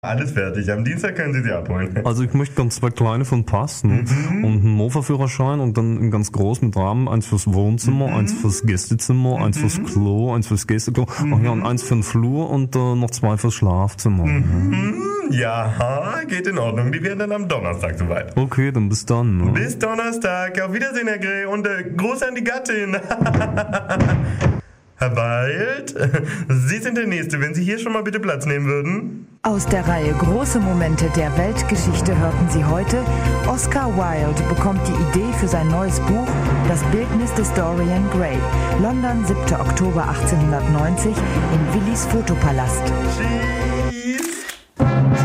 Alles fertig. Am Dienstag können Sie abholen. Also ich möchte ganz zwei kleine von Pass, ne? Und einen Mofa-Führerschein und dann in ganz groß mit Rahmen, eins fürs Wohnzimmer, eins fürs Gästezimmer, eins fürs Klo, eins fürs Gästeklo, ach ja, und eins für den Flur und noch zwei fürs Schlafzimmer. Ja, geht in Ordnung. Die werden dann am Donnerstag soweit. Okay, dann bis dann. Ne? Bis Donnerstag. Auf Wiedersehen, Herr Grey. Und Gruß an die Gattin. Herr Wild, Sie sind der Nächste, wenn Sie hier schon mal bitte Platz nehmen würden. Aus der Reihe Große Momente der Weltgeschichte hörten Sie heute: Oscar Wilde bekommt die Idee für sein neues Buch Das Bildnis des Dorian Gray. London, 7. Oktober 1890 in Willys Fotopalast. Tschüss.